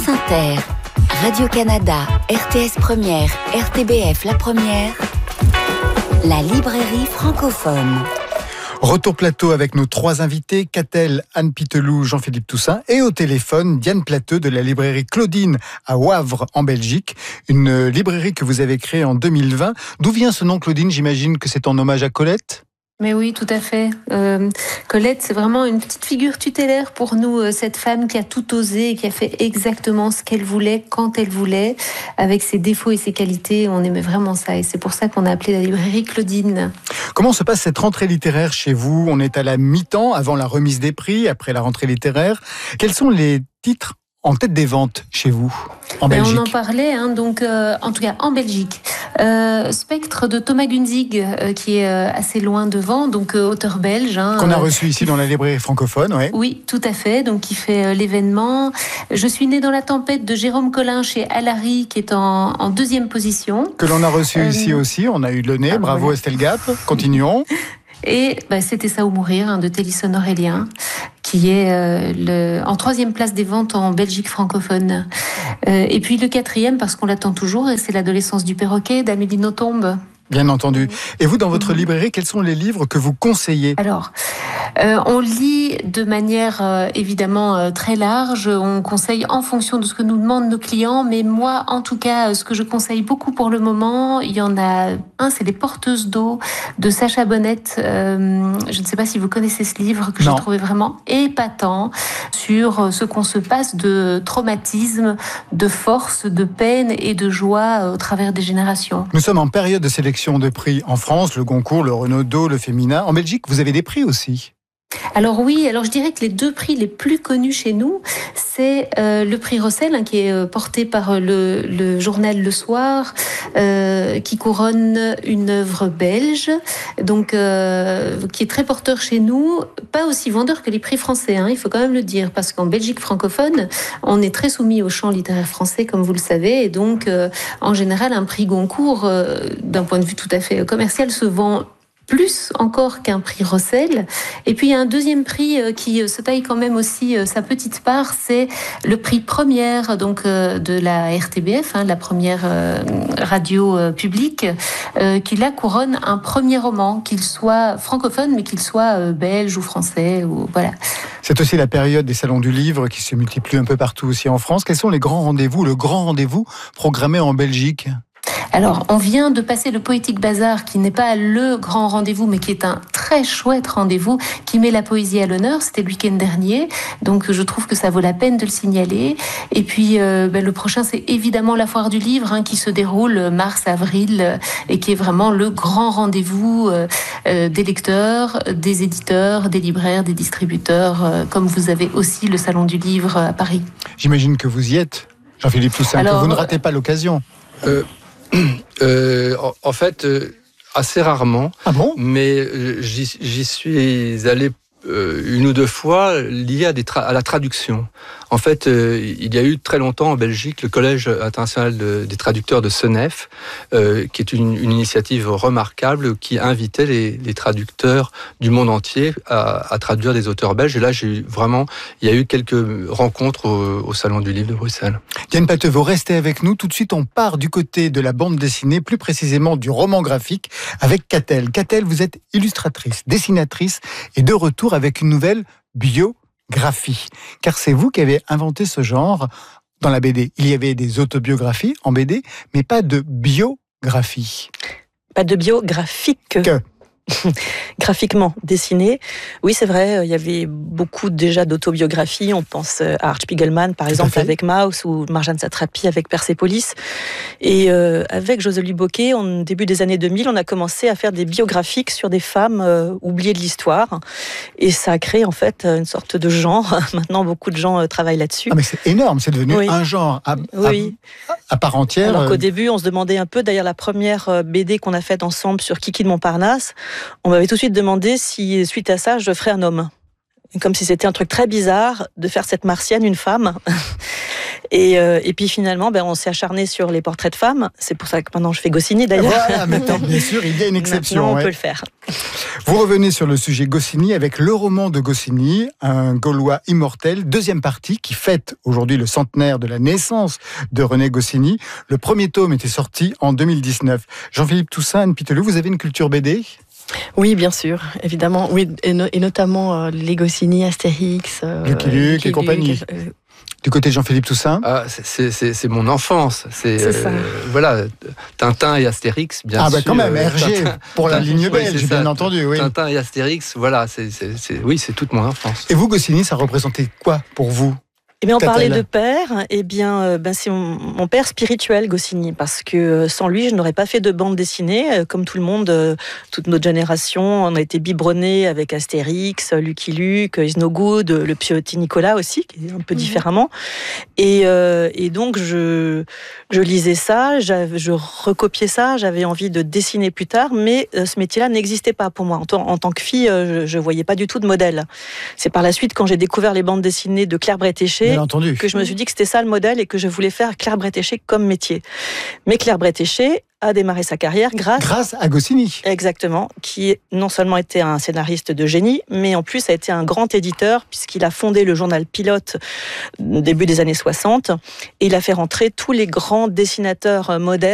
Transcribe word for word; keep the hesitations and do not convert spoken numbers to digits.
Inter, Radio-Canada, R T S Première, R T B F La Première, la librairie francophone. Retour plateau avec nos trois invités, Catel, Anne Pitelou, Jean-Philippe Toussaint, et au téléphone, Diane Plateux de la librairie Claudine à Wavre en Belgique, une librairie que vous avez créée en deux mille vingt. D'où vient ce nom Claudine? J'imagine que c'est en hommage à Colette? Mais oui, tout à fait. Euh, Colette, c'est vraiment une petite figure tutélaire pour nous, euh, cette femme qui a tout osé et qui a fait exactement ce qu'elle voulait, quand elle voulait, avec ses défauts et ses qualités. On aimait vraiment ça et c'est pour ça qu'on a appelé la librairie Claudine. Comment se passe cette rentrée littéraire chez vous? On est à la mi-temps, avant la remise des prix, après la rentrée littéraire. Quels sont les titres en tête des ventes chez vous, en ben Belgique? On en parlait, hein, donc, euh, en tout cas en Belgique. Euh, Spectre de Thomas Gunzig, euh, qui est euh, assez loin devant, donc euh, auteur belge. Hein, Qu'on a euh, reçu ici dans la librairie francophone, ouais. Oui, tout à fait, donc qui fait euh, l'événement. Je suis née dans la tempête de Jérôme Collin chez Alary, qui est en, en deuxième position. Que l'on a reçu Euh, ici aussi, on a eu le nez, ah, bravo voilà. Estelle Gap, continuons. Et bah, C'était ça ou mourir, hein, de Télisson Aurélien, qui est euh, le, en troisième place des ventes en Belgique francophone. Euh, et puis le quatrième, parce qu'on l'attend toujours, c'est L'adolescence du perroquet d'Amélie Nothomb. Bien entendu. Et vous, dans votre librairie, quels sont les livres que vous conseillez? Alors, euh, on lit de manière euh, évidemment euh, très large. On conseille en fonction de ce que nous demandent nos clients. Mais moi, en tout cas, ce que je conseille beaucoup pour le moment, il y en a un, c'est Les Porteuses d'eau de Sacha Bonnet. Euh, je ne sais pas si vous connaissez ce livre que Non. j'ai trouvé vraiment épatant sur ce qu'on se passe de traumatisme, de force, de peine et de joie au travers des générations. Nous sommes en période de sélection de prix en France, le Goncourt, le Renaudot, le Féminin. En Belgique, vous avez des prix aussi? Alors oui, alors je dirais que les deux prix les plus connus chez nous, c'est euh, le prix Rossel, hein, qui est euh, porté par le, le journal Le Soir, euh, qui couronne une œuvre belge, donc euh, qui est très porteur chez nous, pas aussi vendeur que les prix français, hein, il faut quand même le dire, parce qu'en Belgique francophone, on est très soumis au champ littéraire français, comme vous le savez, et donc euh, en général, un prix Goncourt, euh, d'un point de vue tout à fait commercial, se vend plus encore qu'un prix Rossel. Et puis il y a un deuxième prix euh, qui euh, se taille quand même aussi euh, sa petite part, c'est le prix Première, donc euh, de la R T B F, hein, la première euh, radio euh, publique, euh, qui là couronne un premier roman, qu'il soit francophone, mais qu'il soit euh, belge ou français, ou voilà. C'est aussi la période des salons du livre qui se multiplient un peu partout aussi en France. Quels sont les grands rendez-vous, le grand rendez-vous programmé en Belgique? Alors, on vient de passer le Poétique Bazar, qui n'est pas le grand rendez-vous, mais qui est un très chouette rendez-vous, qui met la poésie à l'honneur. C'était le week-end dernier, donc je trouve que ça vaut la peine de le signaler. Et puis, euh, ben, le prochain, c'est évidemment la Foire du Livre, hein, qui se déroule mars-avril, euh, et qui est vraiment le grand rendez-vous euh, euh, des lecteurs, des éditeurs, des libraires, des distributeurs, euh, comme vous avez aussi le Salon du Livre à Paris. J'imagine que vous y êtes, Jean-Philippe Toussaint, Alors, que vous ne ratez pas l'occasion. Euh, euh, en, en fait, euh, assez rarement. Ah bon? Mais euh, j'y, j'y suis allé euh, une ou deux fois lié à, des tra- à la traduction. En fait, euh, il y a eu très longtemps en Belgique le Collège international de, des traducteurs de Senef, euh, qui est une, une initiative remarquable qui invitait les, les traducteurs du monde entier à, à traduire des auteurs belges. Et là, j'ai eu vraiment, il y a eu quelques rencontres au, au Salon du Livre de Bruxelles. Diane Plateux, vous restez avec nous. Tout de suite, on part du côté de la bande dessinée, plus précisément du roman graphique, avec Catel. Catel, vous êtes illustratrice, dessinatrice, et de retour avec une nouvelle biographie. Car c'est vous qui avez inventé ce genre dans la B D. Il y avait des autobiographies en B D, mais pas de biographie. Pas de biographique. Que Graphiquement dessiné. Oui, c'est vrai, il y avait beaucoup déjà d'autobiographies. On pense à Art Spiegelman, par Tout exemple, avec Maus, ou Marjane Satrapi avec Persépolis. Et euh, avec Josely Bocquet, au début des années deux mille, on a commencé à faire des biographiques sur des femmes euh, oubliées de l'histoire. Et ça a créé en fait une sorte de genre. Maintenant, beaucoup de gens euh, travaillent là-dessus. Ah, mais c'est énorme, c'est devenu oui. un genre à, oui. à, à part entière. Alors qu'au début, on se demandait un peu, d'ailleurs la première B D qu'on a faite ensemble sur Kiki de Montparnasse, on m'avait tout de suite demandé si, suite à ça, je ferais un homme. Comme si c'était un truc très bizarre de faire cette martienne une femme. Et, euh, et puis finalement, ben, on s'est acharné sur les portraits de femmes. C'est pour ça que maintenant je fais Goscinny d'ailleurs. Voilà, maintenant, bien sûr, il y a une exception. Maintenant, on ouais. peut le faire. Vous revenez sur le sujet Goscinny avec le roman de Goscinny, un Gaulois immortel, deuxième partie qui fête aujourd'hui le centenaire de la naissance de René Goscinny. Le premier tome était sorti en deux mille dix-neuf. Jean-Philippe Toussaint, Anne Pitelou, vous avez une culture B D ? Oui, bien sûr, évidemment. Oui, et, no- et notamment euh, les Goscinny, Astérix, euh, Lucky Luke et compagnie. euh, Du côté de Jean-Philippe Toussaint ? Ah, c'est, c'est, c'est mon enfance. C'est, C'est ça. euh, voilà, Tintin et Astérix, bien Ah sûr. bah quand même, euh, R G Tintin- pour la Tintin- ligne oui, belge, c'est bien ça. entendu. Oui. Tintin et Astérix, voilà, c'est, c'est, c'est, oui, c'est toute mon enfance. Et vous, Goscinny, ça représentait quoi pour vous ? Eh bien, on Catel. parlait de père. Eh bien, euh, ben, c'est mon, mon père spirituel, Goscinny, parce que euh, sans lui, je n'aurais pas fait de bande dessinée. Euh, Comme tout le monde, euh, toute notre génération, on a été biberonnés avec Astérix, Lucky Luke, Is No Good, le petit Nicolas aussi, qui est un peu Mhm. différemment. Et, euh, et donc, je, je lisais ça, j'avais- je recopiais ça, j'avais envie de dessiner plus tard, mais euh, ce métier-là n'existait pas pour moi. En, tant- en tant que fille, euh, je ne voyais pas du tout de modèle. C'est par la suite, quand j'ai découvert les bandes dessinées de Claire Bretéché, Bien entendu. que je me suis dit que c'était ça le modèle et que je voulais faire Claire Bretéché comme métier. Mais Claire Bretéché a démarré sa carrière grâce, Grâce à Goscinny. exactement, qui non seulement était un scénariste de génie, mais en plus a été un grand éditeur puisqu'il a fondé le journal Pilote au début des années soixante et il a fait rentrer tous les grands dessinateurs modernes